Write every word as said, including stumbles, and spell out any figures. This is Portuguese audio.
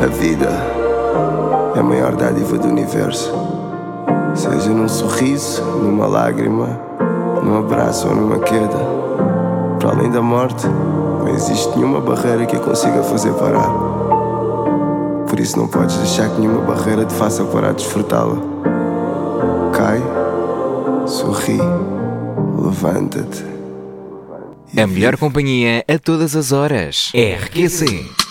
A vida é a maior dádiva do universo. Seja num sorriso, numa lágrima, num abraço ou numa queda. Para além da morte, não existe nenhuma barreira que a consiga fazer parar. Por isso não podes deixar que nenhuma barreira te faça parar de desfrutá-la. Cai, sorri, levanta-te. A melhor companhia a todas as horas. R Q C.